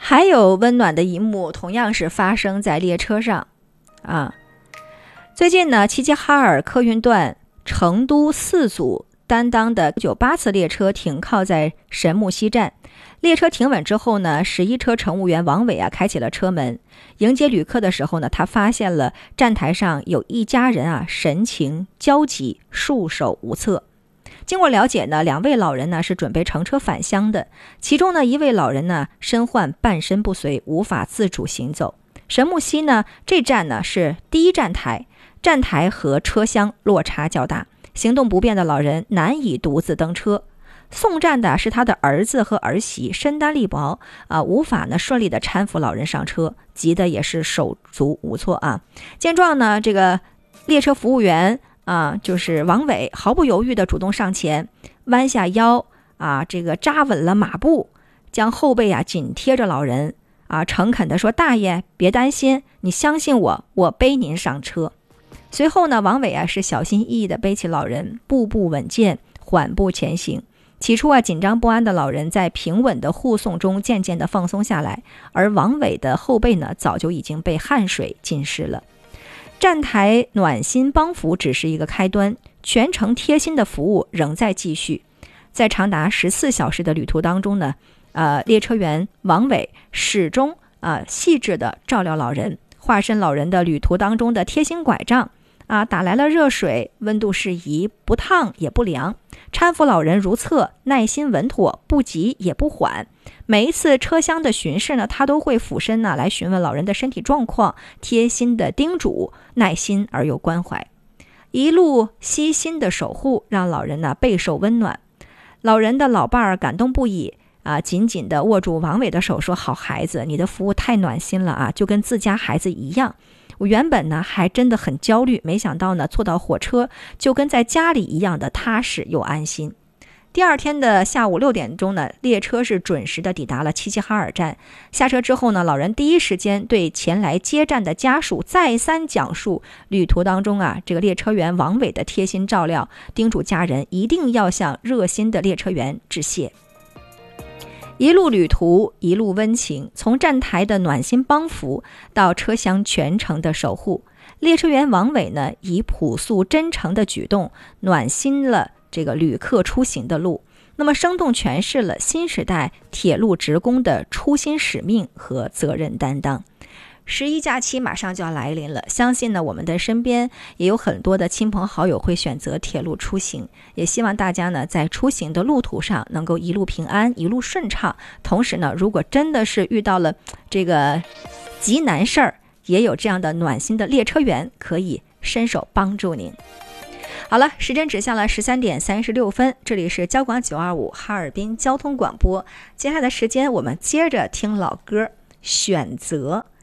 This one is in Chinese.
还有温暖的一幕，同样是发生在列车上啊。最近呢，齐齐哈尔客运段成都4组担当的98次列车停靠在神木西站。列车停稳之后呢，11车乘务员王伟开启了车门，迎接旅客的时候呢，他发现了站台上有一家人神情焦急，束手无策。经过了解呢，2位老人呢是准备乘车返乡的，其中呢1位老人呢身患半身不遂，无法自主行走。神木西呢这站呢是第一站台，站台和车厢落差较大，行动不便的老人难以独自登车。送站的是他的儿子和儿媳，身单力薄无法呢顺利的搀扶老人上车，急得也是手足无措啊。见状呢，这个列车服务员就是王伟毫不犹豫的主动上前，弯下腰这个扎稳了马步，将后背紧贴着老人诚恳的说：“大爷别担心，你相信我，我背您上车。”随后呢，王伟是小心翼翼的背起老人，步步稳健，缓步前行。起初紧张不安的老人在平稳的护送中渐渐的放松下来，而王伟的后背呢早就已经被汗水浸湿了。站台暖心帮扶只是一个开端，全程贴心的服务仍在继续。在长达14小时的旅途当中呢，列车员王伟始终细致的照料老人，化身老人的旅途当中的贴心拐杖打来了热水，温度适宜，不烫也不凉，搀扶老人如厕，耐心稳妥，不急也不缓。每一次车厢的巡视呢，他都会俯身来询问老人的身体状况，贴心的叮嘱，耐心而又关怀，一路悉心的守护，让老人备受温暖。老人的老伴儿感动不已紧紧地握住王伟的手说：“好孩子，你的服务太暖心了就跟自家孩子一样。我原本呢还真的很焦虑，没想到呢坐到火车就跟在家里一样的踏实又安心。”第二天的下午6点钟呢，列车是准时的抵达了齐齐哈尔站。下车之后呢，老人第一时间对前来接站的家属再三讲述旅途当中这个列车员王伟的贴心照料，叮嘱家人一定要向热心的列车员致谢。一路旅途，一路温情，从站台的暖心帮扶到车厢全程的守护，列车员王伟呢以朴素真诚的举动暖心了这个旅客出行的路，那么生动诠释了新时代铁路职工的初心使命和责任担当。11假期马上就要来临了，相信呢我们的身边也有很多的亲朋好友会选择铁路出行，也希望大家呢在出行的路途上能够一路平安，一路顺畅。同时呢，如果真的是遇到了这个急难事儿，也有这样的暖心的列车员可以伸手帮助您。好了，时间指向了13点36分，这里是交广925哈尔滨交通广播。接下来的时间我们接着听老歌，选择。